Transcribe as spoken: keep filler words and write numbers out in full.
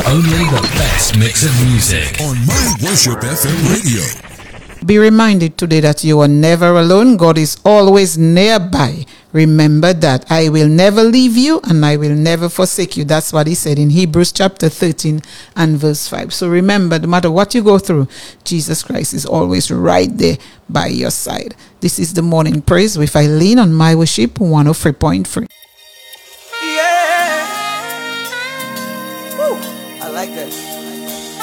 Only the best mix of music on My Worship F M Radio. Be reminded today that you are never alone. God is always nearby. Remember that I will never leave you and I will never forsake you. That's what he said in Hebrews chapter thirteen and verse five. So remember, no matter what you go through, Jesus Christ is always right there by your side. This is the morning praise with Eileen on My Worship one oh three point three.